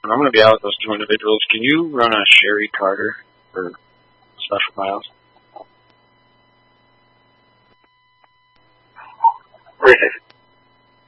I'm going to be out with those two individuals. Can you run a Sherry Carter for Special Miles?